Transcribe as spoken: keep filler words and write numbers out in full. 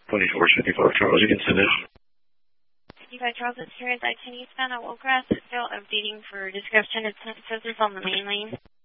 twenty-four fifty-four, Charles, you can send it. fifty-five, Charles, it's here at I ten Eastbound at Willcraft. It's still updating for discussion. It says this on the main lane.